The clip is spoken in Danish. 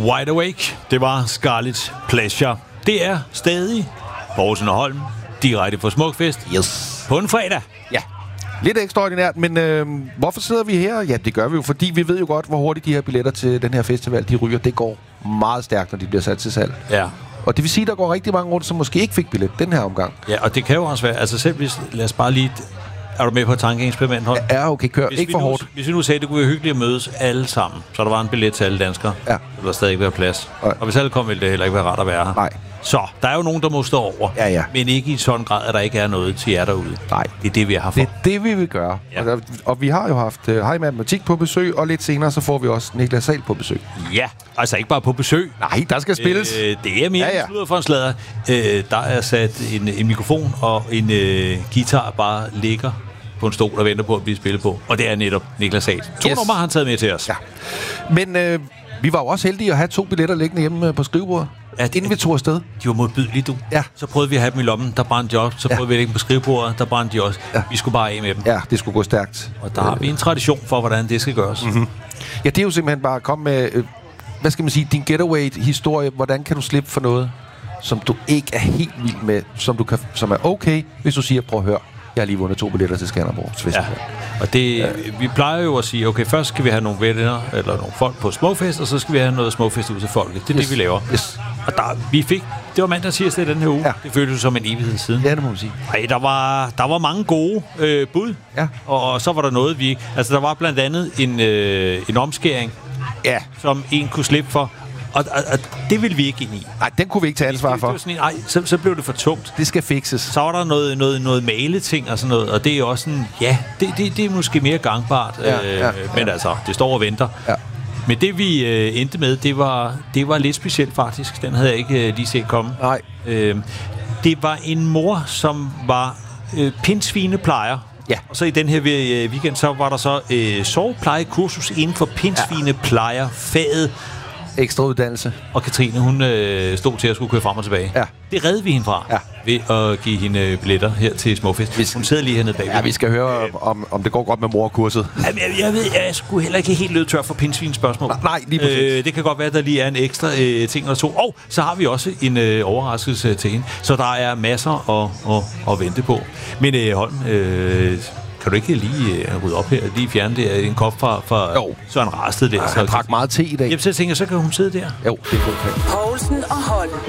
Wide Awake, det var Scarlet Pleasure. Det er stadig Poulsen og Holm, direkte fra Smukfest. Yes. På en fredag. Ja. Lidt ekstraordinært, men hvorfor sidder vi her? Ja, det gør vi jo, fordi vi ved jo godt, hvor hurtigt de her billetter til den her festival, de ryger. Det går meget stærkt, når de bliver sat til salg. Ja. Og det vil sige, at der går rigtig mange rundt, som måske ikke fik billet den her omgang. Ja, og det kan jo også være, altså selv hvis, lad os bare lige, er du med på tankeeksperiment, Holm? Ja, okay, kør. Ikke for hårdt. Hvis vi nu sagde, at det kunne være hyggeligt at mødes alle sammen, så der var en billet til alle danskere, ja. så der stadig ikke være plads. Nej. Og hvis alle kom, ville det heller ikke være rart at være her. Nej. Så der er jo nogen, der må stå over. Ja, ja. Men ikke i sådan grad, at der ikke er noget til jer derude. Nej. Det er det, vi har for. Det er det, vi vil gøre. Ja. Og vi har jo haft Hej Matematik på besøg, og lidt senere, så får vi også Niklas Sahl på besøg. Ja, altså ikke bare på besøg. Nej, der skal spilles. Det er mere en sludder for en sladder. Der er sat en mikrofon og en guitar bare ligger på en stol, der venter på at blive spillet på. Og det er netop Niklas Sahl. To numre har han taget med til os. Ja. Men vi var jo også heldige at have 2 billetter liggende hjemme på skrivebordet. Ja, inden vi tog afsted. De var modbydelige, du. Ja. Så prøvede vi at have dem i lommen, der brændte de op. Så prøvede vi at lægge dem på skrivebordet, der brændte de også. Ja. Vi skulle bare af med dem. Ja, det skulle gå stærkt. Og der har vi en tradition for, hvordan det skal gøres. Mm-hmm. Ja, det er jo simpelthen bare at komme med, hvad skal man sige, din getaway-historie. Hvordan kan du slippe for noget, som du ikke er helt vild med, som er okay, hvis du siger, prøv at høre, jeg har lige vundet 2 billetter til Skanderborg. Ja. Og det, vi plejer jo at sige, okay, først skal vi have nogle venner, eller nogle folk på Smukfest, og så skal vi have noget Smukfest ud til folket. Det er det, vi laver. Yes. Og det var mandag tirsdag i den her uge. Ja. Det føltes som en evighed siden. Ja, det må man sige. Ej, der var mange gode bud. Ja. Og så var der noget, altså der var blandt andet en omskæring, som en kunne slippe for. Og det ville vi ikke ind i. Nej, den kunne vi ikke tage ansvar for. Nej, så blev det for tungt. Det skal fikses. Så var der noget maleting og sådan noget, og det er også sådan, det er måske mere gangbart. Men altså, det står og venter. Ja. Men det vi endte med, det var lidt specielt faktisk. Den havde jeg ikke lige set komme. Nej. Det var en mor, som var pindsvineplejer. Ja. Og så i den her weekend, så var der så soveplejekursus inden for pindsvineplejerfaget. Ekstra uddannelse. Og Katrine, hun stod til at skulle køre frem og tilbage. Ja. Det reddede vi hende fra ved at give hende billetter her til Smukfest. Hun sidder lige hernede bagved. Ja, vi skal høre, om det går godt med morkurset. Jeg ved, jeg skulle heller ikke helt løbe tør for pindsvinspørgsmål. Nej, lige præcis. Det kan godt være, at der lige er en ekstra ting eller to. Og så har vi også en overraskelse til hende. Så der er masser at vente på. Men Holm, kan du ikke lige rydde op her? Lige fjerne det en kop fra Søren Rasted der. Han drak meget te i dag. Jamen, så tænker jeg, så kan hun sidde der. Jo, det er godt. Poulsen og Holm.